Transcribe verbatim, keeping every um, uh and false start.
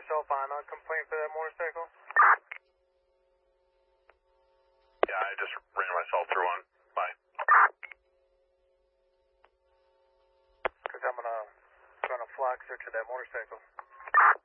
yourself on a complaint for that motorcycle? Yeah, I just ran myself through one. Bye. Because I'm going to run a flock search of that motorcycle.